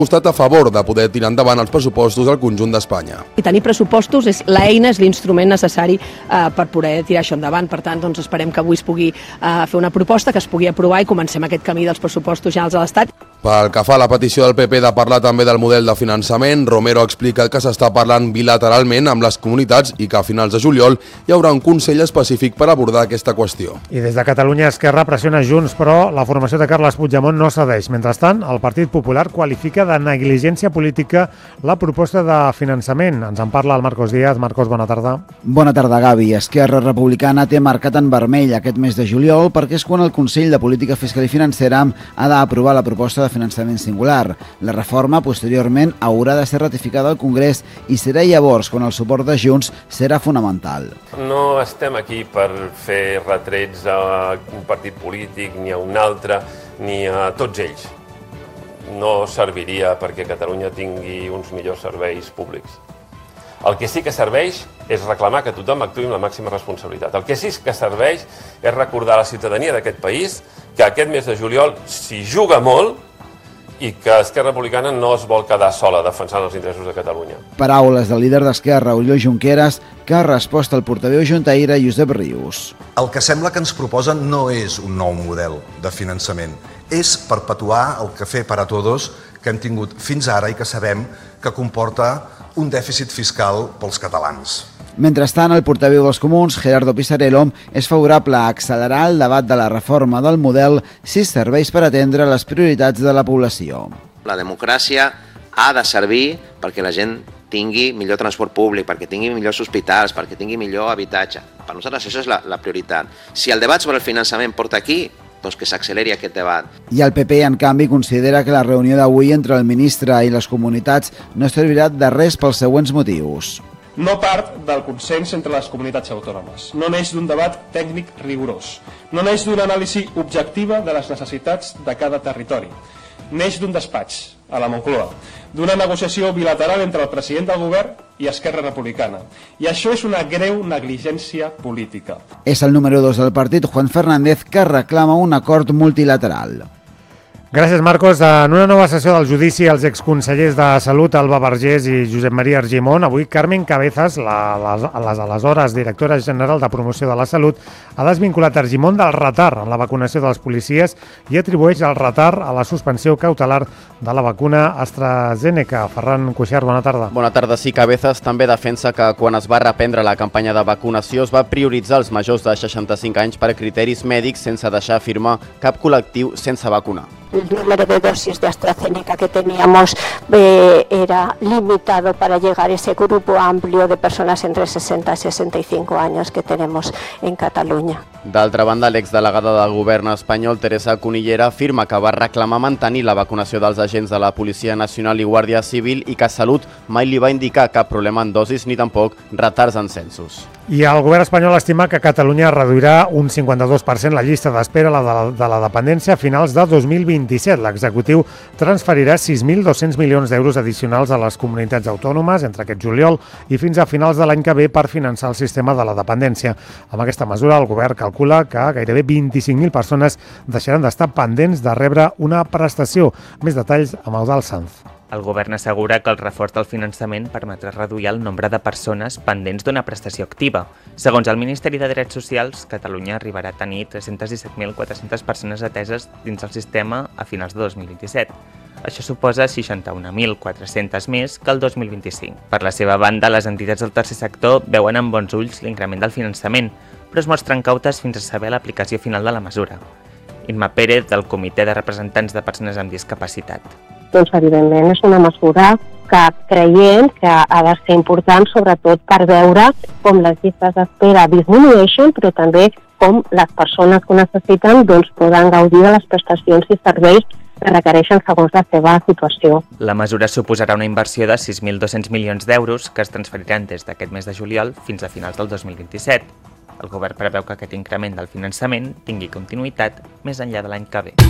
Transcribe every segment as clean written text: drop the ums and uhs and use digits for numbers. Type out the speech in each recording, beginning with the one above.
estat a favor de poder tirar endavant els pressupostos al conjunt d'Espanya. I tenir pressupostos és l'eina, és l'instrument necessari per poder tirar això endavant. Per tant, doncs esperem que avui es pugui fer una proposta, que es pugui aprovar i comencem aquest camí dels pressupostos generals de l'Estat. Pel que fa a la petició del PP de parlar també del model de finançament, Romero explica que s'està parlant bilateralment amb les comunitats i que a finals de juliol hi haurà un Consell específic per abordar aquesta qüestió. I des de Catalunya Esquerra pressiona Junts, però la formació de Carles Puigdemont no cedeix. Mentrestant, el Partit Popular qualifica de negligència política la proposta de finançament. Ens en parla el Marcos Díaz. Marcos, bona tarda. Bona tarda, Gavi. Esquerra Republicana té marcat en vermell aquest mes de juliol perquè és quan el Consell de Política Fiscal i Financera ha d'aprovar la proposta de finançament singular. La reforma, posteriorment, haurà de ser ratificada al Congrés i serà llavors quan el suport de Junts serà fonamental. No estem aquí per fer retrets a un partit polític, ni a un altre, ni a tots ells. No serviria perquè Catalunya tingui uns millors serveis públics. El que sí que serveix és reclamar que tothom actuï amb la màxima responsabilitat. El que sí que serveix és recordar a la ciutadania d'aquest país que aquest mes de juliol s'hi juga molt i que Esquerra Republicana no es vol quedar sola defensant els interessos de Catalunya. Paraules del líder d'Esquerra, Oriol Junqueras, que ha respost al portaveu juntaire Josep Rius. El que sembla que ens proposen no és un nou model de finançament, és perpetuar el café para todos que hem tingut fins ara i que sabem que comporta un dèficit fiscal pels catalans. Mentrestant, el portaveu dels Comuns, Gerardo Pisarello, és favorable a accelerar el debat de la reforma del model si serveix per atendre les prioritats de la població. La democràcia ha de servir perquè la gent tingui millor transport públic, perquè tingui millors hospitals, perquè tingui millor habitatge. Per nosaltres això és la prioritat. Si el debat sobre el finançament porta aquí, doncs que s'acceleri aquest debat. I el PP, en canvi, considera que la reunió d'avui entre el ministre i les comunitats no servirà de res pels següents motius. No part del consens entre les comunitats autònomes, no neix d'un debat tècnic rigorós, no neix d'una anàlisi objectiva de les necessitats de cada territori, neix d'un despatx, a la Moncloa, d'una negociació bilateral entre el president del govern i Esquerra Republicana. I això és una greu negligència política. És el número 2 del partit, Juan Fernández, que reclama un acord multilateral. Gràcies, Marcos. En una nova sessió del judici als exconsellers de Salut, Alba Vergés i Josep Maria Argimon, avui Carmen Cabezas, aleshores directora general de Promoció de la Salut, ha desvinculat Argimon del retard en la vacunació dels policies i atribueix el retard a la suspensió cautelar de la vacuna AstraZeneca. Ferran Cuixart, bona tarda. Bona tarda. Sí, Cabezas també defensa que quan es va reprendre la campanya de vacunació es va prioritzar els majors de 65 anys per criteris mèdics sense deixar firmar cap col·lectiu sense vacunar. El número de dosis de AstraZeneca que teníamos era limitado para llegar a ese grupo amplio de personas entre 60 y 65 años que tenemos en Catalunya. D'altra banda, l'exdelegada del govern espanyol, Teresa Cunillera, afirma que va reclamar mantenir la vacunació dels agents de la Policia Nacional i Guàrdia Civil i que Salut mai li va indicar cap problema en dosis ni tampoc retards en censos. I el govern espanyol estima que Catalunya reduirà un 52% la llista d'espera de la dependència a finals de 2027. L'executiu transferirà 6.200 milions d'euros addicionals a les comunitats autònomes entre aquest juliol i fins a finals de l'any que ve per finançar el sistema de la dependència. Amb aquesta mesura, el govern calcula que gairebé 25.000 persones deixaran d'estar pendents de rebre una prestació. Més detalls amb Eudald Sanz. El govern assegura que el reforç del finançament permetrà reduir el nombre de persones pendents d'una prestació activa. Segons el Ministeri de Drets Socials, Catalunya arribarà a tenir 317.400 persones ateses dins el sistema a finals de 2027. Això suposa 61.400 més que el 2025. Per la seva banda, les entitats del tercer sector veuen amb bons ulls l'increment del finançament, però es mostren cautes fins a saber l'aplicació final de la mesura. Imma Pérez, del Comitè de Representants de Persones amb Discapacitat. Doncs, evidentment, és una mesura que creiem que ha de ser important, sobretot per veure com les llistes d'espera disminueixen, però també com les persones que ho necessiten poden gaudir de les prestacions i serveis que requereixen segons la seva situació. La mesura suposarà una inversió de 6.200 milions d'euros que es transferiran des d'aquest mes de juliol fins a finals del 2027. El govern preveu que aquest increment del finançament tingui continuïtat més enllà de l'any que ve.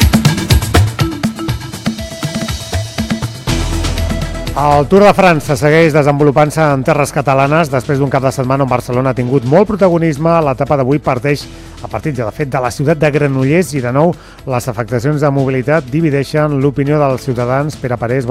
El Tour de França segueix desenvolupant-se en terres catalanes després d'un cap de setmana on Barcelona ha tingut molt protagonisme. L'etapa d'avui parteix a partir, de fet, de la ciutat de Granollers i, de nou, les afectacions de mobilitat divideixen l'opinió dels ciutadans. Pere Parés,